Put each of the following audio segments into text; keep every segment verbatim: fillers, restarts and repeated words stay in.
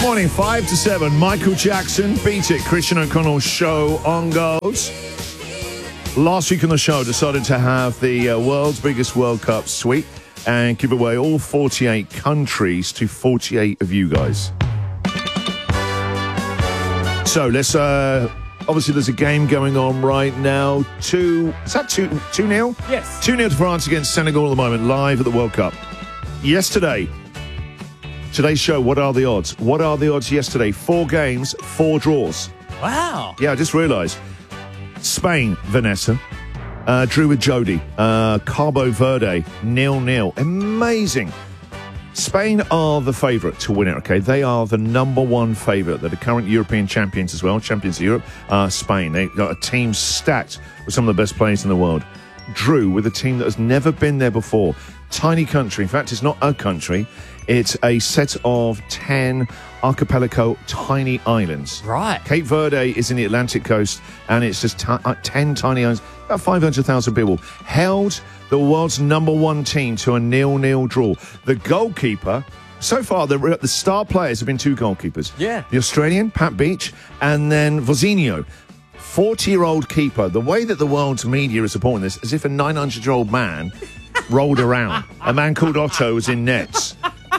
morning, five to seven. Michael Jackson, Beat It, Christian O'Connell show on goes. Last week on the show, decided to have the uh, world's biggest World Cup suite and give away all forty-eight countries to forty-eight of you guys. So let's, uh, obviously there's a game going on right now. Two, is that two, two nil? Yes. Two nil to France against Senegal at the moment, live at the World Cup. Yesterday, today's show, what are the odds? What are the odds yesterday? Four games, four draws. Wow. Yeah, I just realised. Spain, Vanessa, uh, drew with Jody. Uh, Cabo Verde, nil nil. Amazing. Spain are the favourite to win it, okay? They are the number one favourite. They're the current European champions as well, champions of Europe. Uh, Spain, they've got a team stacked with some of the best players in the world. Drew with a team that has never been there before. Tiny country. In fact, it's not a country. It's a set of ten archipelago tiny islands. Right. Cape Verde is in the Atlantic coast, and it's just t- uh, ten tiny islands, about five hundred thousand people. Held the world's number one team to a nil nil draw. The goalkeeper, so far, the, the star players have been two goalkeepers. Yeah. The Australian, Pat Beach, and then Vozinho. forty-year-old keeper. The way that the world's media is supporting this, as if a nine hundred-year-old man rolled around. A man called Otto was in nets.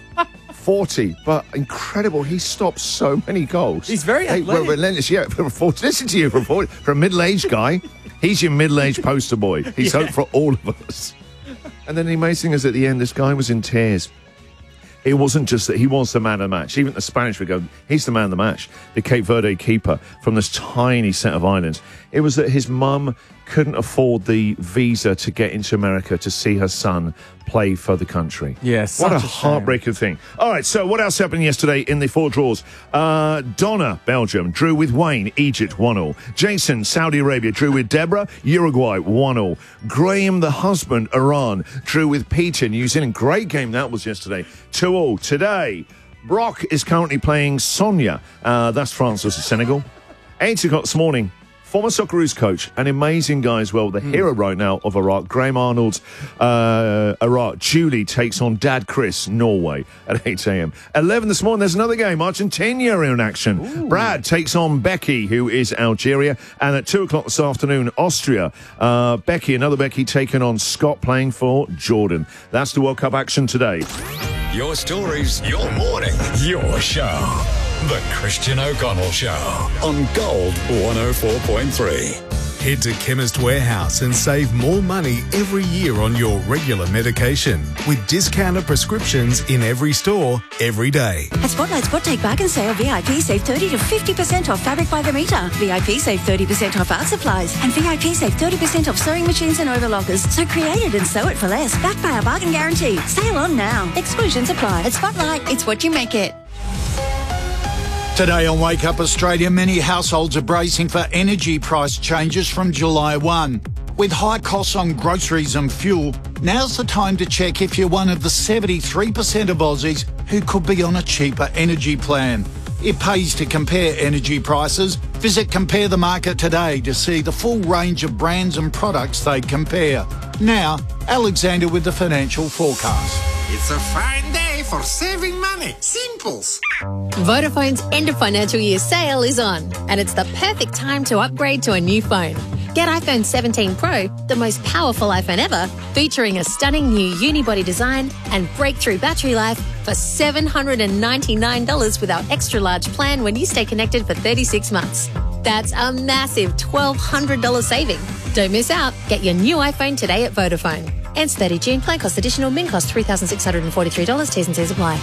forty, but incredible. He stopped so many goals. He's very hey, athletic. well, relentless, yeah. For, for, listen to you, for, for, for a middle-aged guy, he's your middle-aged poster boy. He's Yeah. hope for all of us. And then the amazing thing is at the end, this guy was in tears. It wasn't just that he was the man of the match. Even the Spanish would go, he's the man of the match. The Cape Verde keeper from this tiny set of islands. It was that his mum couldn't afford the visa to get into America to see her son play for the country. Yes. What a, a heartbreaking thing. All right, so what else happened yesterday in the four draws? Uh, Donna, Belgium, drew with Wayne, Egypt, one all. Jason, Saudi Arabia, drew with Deborah, Uruguay, one all. Graham, the husband, Iran, drew with Peter, New Zealand. Great game that was yesterday, two all. Today, Brock is currently playing Sonia. Uh, that's France versus Senegal. eight o'clock this morning. Former Socceroos coach, an amazing guy as well, the mm. hero right now of Iraq, Graham Arnold's uh, Iraq. Julie takes on Dad Chris, Norway, at eight a.m. eleven this morning, there's another game, Argentina in action. Ooh. Brad takes on Becky, who is Algeria. And at two o'clock this afternoon, Austria. Uh, Becky, another Becky, taking on Scott, playing for Jordan. That's the World Cup action today. Your stories, your morning, your show. The Christian O'Connell Show on Gold one oh four point three. Head to Chemist Warehouse and save more money every year on your regular medication with discounted prescriptions in every store, every day. At Spotlight Spot Take Back and Sale, V I P save thirty to fifty percent off fabric by the metre. V I P save thirty percent off art supplies. And V I P save thirty percent off sewing machines and overlockers. So create it and sew it for less. Backed by our bargain guarantee. Sale on now. Exclusions apply. At Spotlight, it's what you make it. Today on Wake Up Australia, many households are bracing for energy price changes from July first. With high costs on groceries and fuel, now's the time to check if you're one of the seventy-three percent of Aussies who could be on a cheaper energy plan. It pays to compare energy prices. Visit Compare the Market today to see the full range of brands and products they compare. Now, Alexander with the financial forecast. It's a fine day for saving money. Simples. Vodafone's end of financial year sale is on, and it's the perfect time to upgrade to a new phone. Get iPhone seventeen Pro, the most powerful iPhone ever, featuring a stunning new unibody design and breakthrough battery life for seven hundred ninety-nine dollars with our extra large plan when you stay connected for thirty-six months. That's a massive twelve hundred dollars saving. Don't miss out. Get your new iPhone today at Vodafone. Ends thirtieth of June. Plan cost additional. Min cost three thousand six hundred forty-three dollars. T's and C's apply.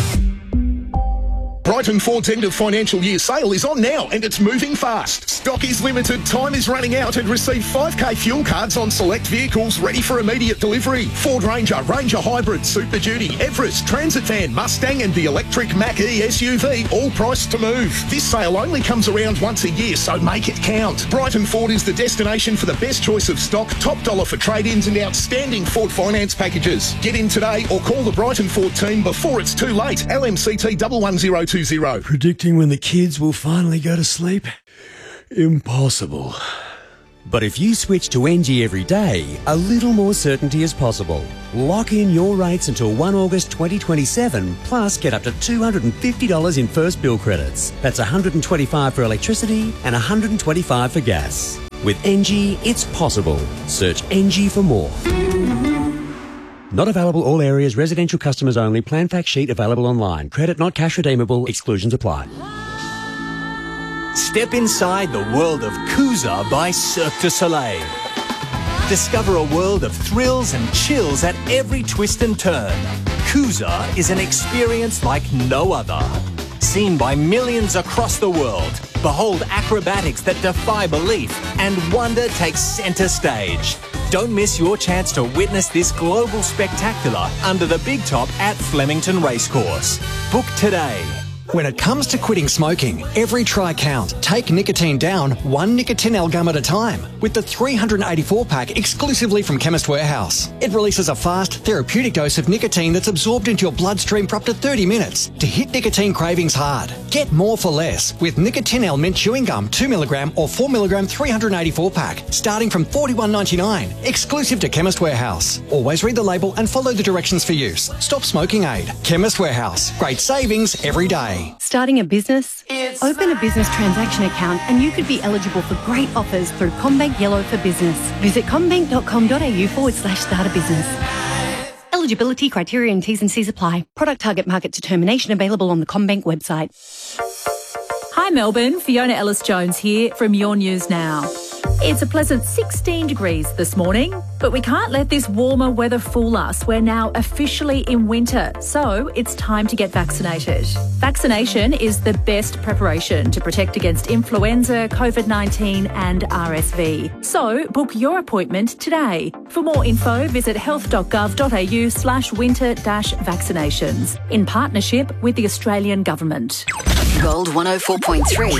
Brighton Ford's end of financial year sale is on now and it's moving fast. Stock is limited, time is running out, and receive five K fuel cards on select vehicles ready for immediate delivery. Ford Ranger, Ranger Hybrid, Super Duty, Everest, Transit Van, Mustang and the electric Mach-E S U V, all priced to move. This sale only comes around once a year, so make it count. Brighton Ford is the destination for the best choice of stock, top dollar for trade-ins and outstanding Ford finance packages. Get in today or call the Brighton Ford team before it's too late. L M C T one one zero two zero. Predicting when the kids will finally go to sleep? Impossible. But if you switch to N G every day, a little more certainty is possible. Lock in your rates until the first of August twenty twenty-seven, plus get up to two hundred fifty dollars in first bill credits. That's one hundred twenty-five dollars for electricity and one hundred twenty-five dollars for gas. With N G, it's possible. Search N G for more. Not available all areas, residential customers only. Plan fact sheet available online. Credit not cash redeemable. Exclusions apply. Step inside the world of Coosa by Cirque du Soleil. Discover a world of thrills and chills at every twist and turn. Coosa is an experience like no other. Seen by millions across the world, behold acrobatics that defy belief, and wonder takes centre stage. Don't miss your chance to witness this global spectacular under the big top at Flemington Racecourse. Book today. When it comes to quitting smoking, every try counts. Take nicotine down one Nicotinell gum at a time with the three hundred eighty-four pack exclusively from Chemist Warehouse. It releases a fast, therapeutic dose of nicotine that's absorbed into your bloodstream for up to thirty minutes to hit nicotine cravings hard. Get more for less with Nicotinell mint chewing gum two milligram or four milligram three hundred eighty-four pack starting from forty-one ninety-nine, exclusive to Chemist Warehouse. Always read the label and follow the directions for use. Stop smoking aid. Chemist Warehouse. Great savings every day. Starting a business? It's Open a business transaction account and you could be eligible for great offers through CommBank Yellow for Business. Visit commbank.com.au forward slash start a business. Eligibility criteria and T's and C's apply. Product target market determination available on the CommBank website. Hi Melbourne, Fiona Ellis-Jones here from Your News Now. It's a pleasant sixteen degrees this morning, but we can't let this warmer weather fool us. We're now officially in winter, so it's time to get vaccinated. Vaccination is the best preparation to protect against influenza, COVID nineteen and R S V. So book your appointment today. For more info, visit health.gov.au slash winter dash vaccinations in partnership with the Australian Government. Gold one oh four point three.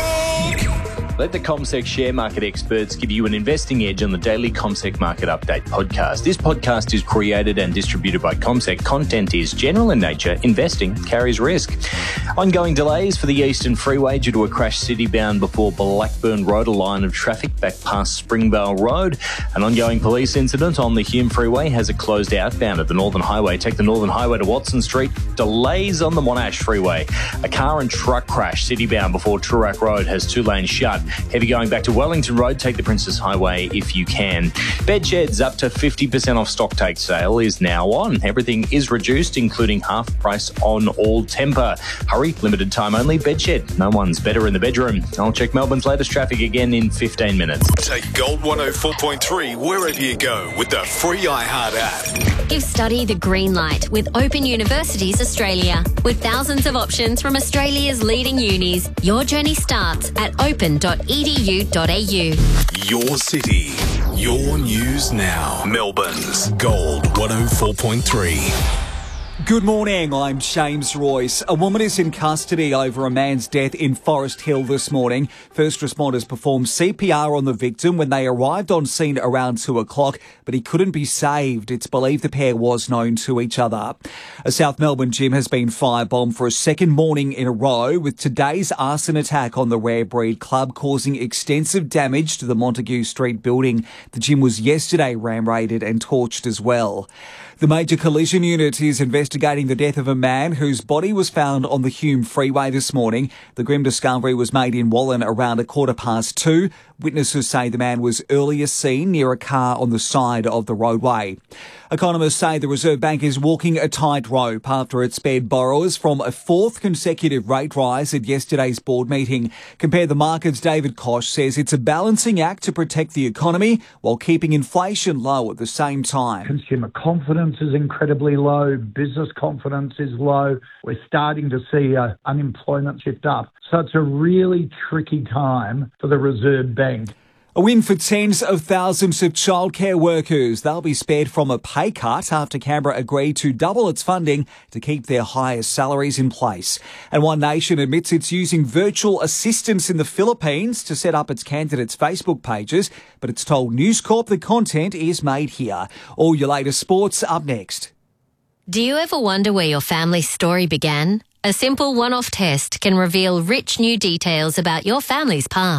Let the CommSec share market experts give you an investing edge on the daily CommSec Market Update podcast. This podcast is created and distributed by CommSec. Content is general in nature. Investing carries risk. Ongoing delays for the Eastern Freeway due to a crash city-bound before Blackburn Road, a line of traffic back past Springvale Road. An ongoing police incident on the Hume Freeway has it closed outbound at the Northern Highway. Take the Northern Highway to Watson Street. Delays on the Monash Freeway. A car and truck crash city-bound before Toorak Road has two lanes shut. Heavy going back to Wellington Road, take the Princess Highway if you can. Bed sheds up to fifty percent off stock take sale is now on. Everything is reduced, including half price on all temper. Hurry, limited time only, bed shed. No one's better in the bedroom. I'll check Melbourne's latest traffic again in fifteen minutes. Take Gold one oh four point three wherever you go with the free iHeart app. Give study the green light with Open Universities Australia. With thousands of options from Australia's leading unis, your journey starts at open dot e d u dot a u. Your city, your news now. Melbourne's Gold one oh four point three. Good morning, I'm James Royce. A woman is in custody over a man's death in Forest Hill this morning. First responders performed C P R on the victim when they arrived on scene around two o'clock, but he couldn't be saved. It's believed the pair was known to each other. A South Melbourne gym has been firebombed for a second morning in a row, with today's arson attack on the Rare Breed Club causing extensive damage to the Montague Street building. The gym was yesterday ram-raided and torched as well. The Major Collision Unit is investigating the death of a man whose body was found on the Hume Freeway this morning. The grim discovery was made in Wallen around a quarter past two. Witnesses say the man was earlier seen near a car on the side of the roadway. Economists say the Reserve Bank is walking a tightrope after it spared borrowers from a fourth consecutive rate rise at yesterday's board meeting. Compare the Markets' David Koch says it's a balancing act to protect the economy while keeping inflation low at the same time. Consumer confidence is incredibly low. Business confidence is low. We're starting to see uh, unemployment shift up. So it's a really tricky time for the Reserve Bank. A win for tens of thousands of childcare workers. They'll be spared from a pay cut after Canberra agreed to double its funding to keep their highest salaries in place. And One Nation admits it's using virtual assistants in the Philippines to set up its candidates' Facebook pages, but it's told News Corp the content is made here. All your latest sports up next. Do you ever wonder where your family's story began? A simple one-off test can reveal rich new details about your family's past.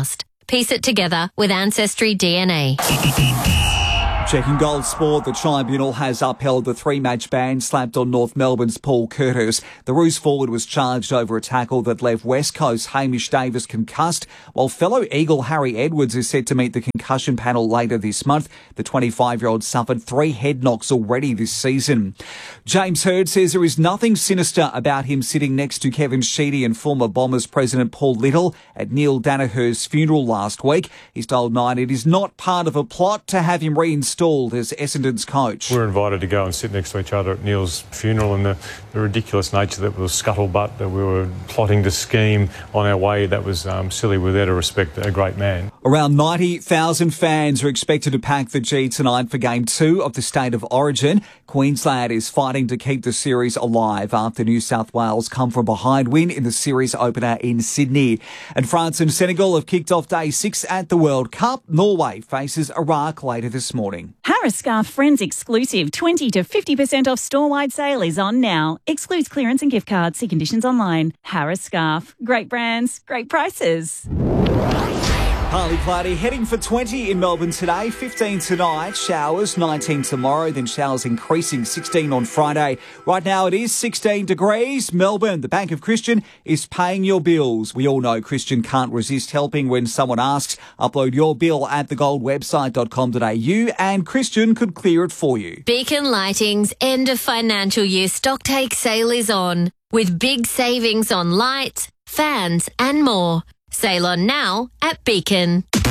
Piece it together with Ancestry D N A. Checking Gold Sport, the tribunal has upheld the three-match ban slapped on North Melbourne's Paul Curtis. The Roos forward was charged over a tackle that left West Coast Hamish Davis concussed, while fellow Eagle Harry Edwards is set to meet the concussion panel later this month. The twenty-five-year-old suffered three head knocks already this season. James Hird says there is nothing sinister about him sitting next to Kevin Sheedy and former Bombers president Paul Little at Neil Danaher's funeral last week. He's told Nine it is not part of a plot to have him reinstated as Essendon's coach. We were invited to go and sit next to each other at Neil's funeral, and the, the ridiculous nature that was scuttlebutt, that we were plotting to scheme on our way, that was um, silly. We're there to respect a great man. Around ninety thousand fans are expected to pack the G tonight for Game two of the State of Origin. Queensland is fighting to keep the series alive after New South Wales come from behind win in the series opener in Sydney. And France and Senegal have kicked off day six at the World Cup. Norway faces Iraq later this morning. Harris Scarf Friends exclusive twenty to fifty percent off store-wide sale is on now. Excludes clearance and gift cards. See conditions online. Harris Scarf. Great brands, great prices. Partly cloudy, heading for twenty in Melbourne today, fifteen tonight, showers, nineteen tomorrow, then showers increasing, sixteen on Friday. Right now it is sixteen degrees. Melbourne, the Bank of Christian is paying your bills. We all know Christian can't resist helping when someone asks. Upload your bill at the gold website dot com dot a u and Christian could clear it for you. Beacon Lighting's end of financial year stocktake sale is on, with big savings on lights, fans and more. Sail on now at Beacon. Okay,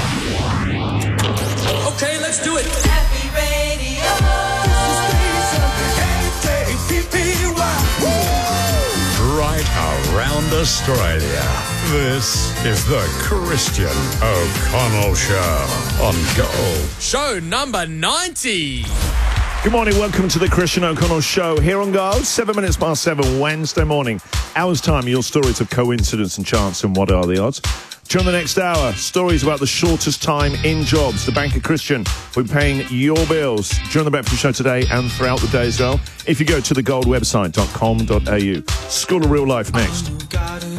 let's do it. Happy Radio. Right around Australia. This is the Christian O'Connell Show on Gold. Show number ninety. Good morning, welcome to the Christian O'Connell Show here on Gold. Seven minutes past seven, Wednesday morning. Hour's time, your stories of coincidence and chance and what are the odds. During the next hour, stories about the shortest time in jobs. The Bank of Christian will be paying your bills during the breakfast show today and throughout the day as well. If you go to the gold website dot com dot a u. School of Real Life next.